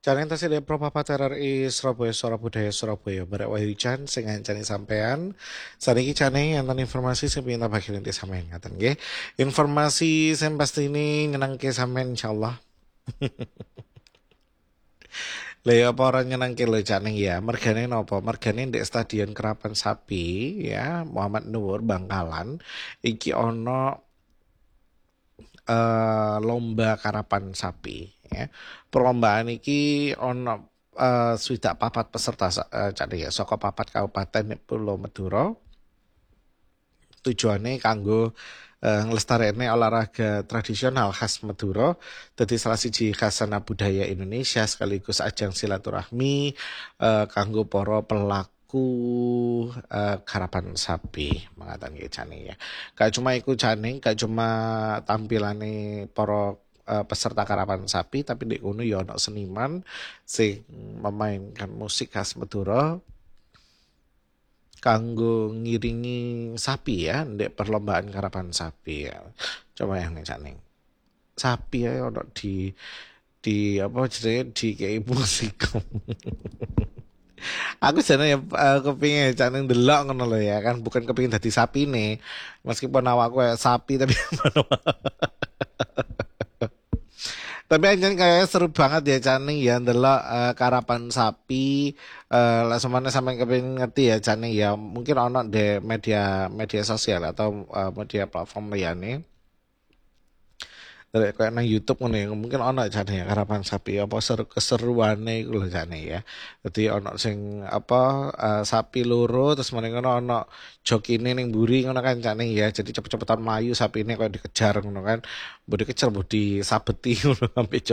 Jangan tasih dari Propapat RRI Surabaya Suara Budaya Surabaya Barak Wahyujan sing ngancani sampean. Saniki cane enten informasi sing pengen bagi nanti sampean ngaten nggih. Informasi sing pasti ini nyenangke sampean insyaallah. Lah ya apa ora nyenangke lho cane ya. Mergane napa? Mergane ndek Stadion Kerapan Sapi ya Muhammad Nur Bangkalan iki ono lomba karapan sapi ya. Perlombaan iki ono swidak papat peserta jadi ya saka papat kabupaten Pulau Madura. Tujuannya kanggo nglestarekne olahraga tradisional khas Madura dadi salah siji khasana budaya Indonesia sekaligus ajang silaturahmi kanggo para pelaku karapan sapi mengatakan gitu Jane ya. Gak cuma ikut Jane, gak cuma tampilane para peserta karapan sapi tapi di kono ya ono seniman sing memainkan musik khas Madura kanggo ngiringi sapi ya ndek perlombaan karapan sapi ya. Coba yang nih Caning. Sapi ya ono di apa jenenge di kayak musik. Aku jane ya kepingin Caning delok ngono lho ya kan bukan kepingin dadi sapi nih. Meskipun awakku kayak sapi tapi tapi anjir kayak seru banget ya Caning ya ndelok karapan sapi lah semuanya sampai kepengin ngerti ya Caning ya mungkin ono di media media sosial atau media platform liyane dari kayak nang YouTube ngono ya mungkin ono Caning ya karapan sapi apa seru keseruane iku lho Caning ya. Dadi ono sing apa sapi loro terus meneng ngono ono jokine ning mburi ngono kan Caning ya. Jadi cepet-cepetan mlayu sapine kayak dikejar ngono kan. Mbok dikejar mbok disabeti ngono sampai